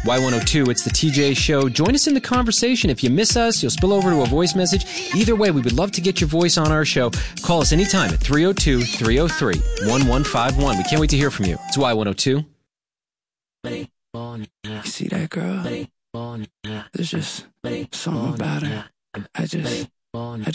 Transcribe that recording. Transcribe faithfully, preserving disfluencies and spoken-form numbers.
Y one oh two, it's the T J Show. Join us in the conversation. If you miss us, you'll spill over to a voice message. Either way, we would love to get your voice on our show. Call us anytime at three oh two, three oh three, one one five one. We can't wait to hear from you. It's Y one oh two. You see that girl? There's just something about her. I just... I